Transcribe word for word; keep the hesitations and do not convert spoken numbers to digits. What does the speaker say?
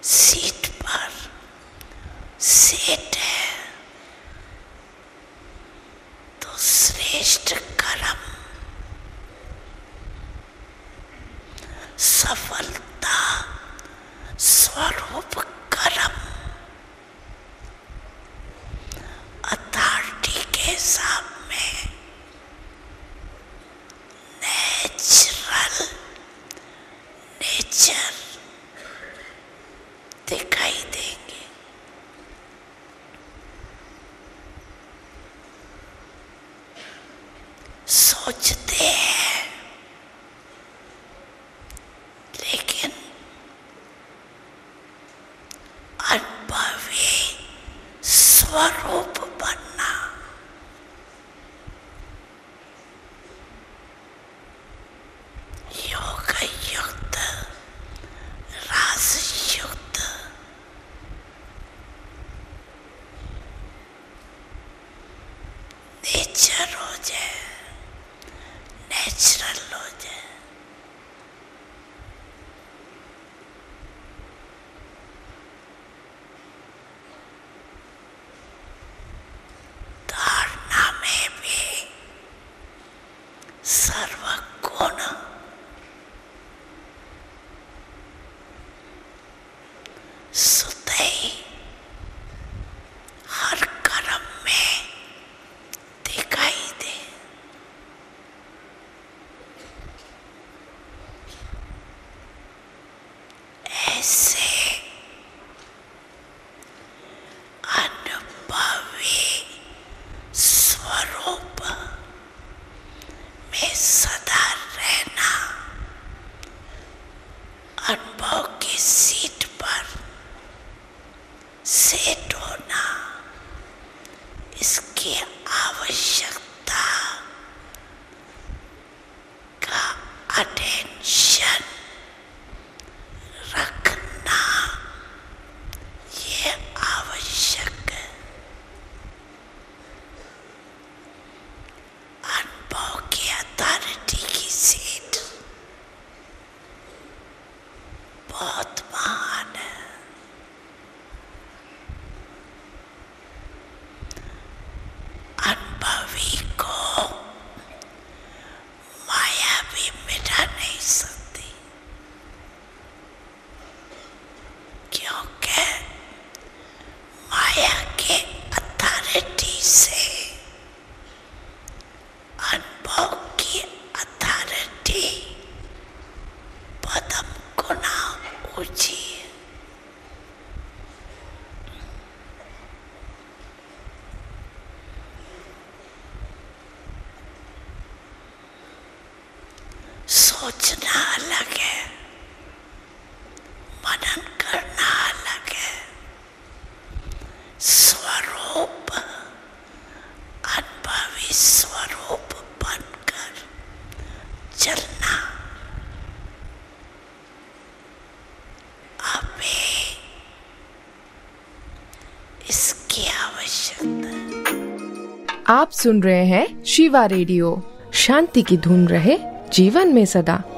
Seat पर set है तो श्रेष्ठ कर्म सफलता स्वरूप कर्म अथॉरिटी के सामने नेचुरल नेचर दिखाई देंगे। सोचते हैं लेकिन अनुभवी स्वरूप बनना योग युक्त रास युक्त नेचर हो जाए, नेचुरल हो जाए। धारणा में भी सर्वगुण सुधई हर कर्म में दिखाई दे। ऐसे अनुभवी स्वरूप में सदा रहना, अनुभव की सीट पर सेट होना, इसकी आवश्यकता का अटेंशन रखना ये आवश्यक है। अनुभव की अथॉरिटी की सीट बहुत महान है। अनुभवी को माया भी मिटा नहीं सकती, क्योंकि माया के अथॉरिटी से अनुभव की अथॉरिटी पदम गुना ऊंची है। सोचना अलग है, मनन करना अलग है। स्वरूप अनुभवी स्वरूप बनकर चलना अभी इसकी आवश्यकता है। आप सुन रहे हैं शिवा रेडियो। शांति की धुन रहे जीवन में सदा।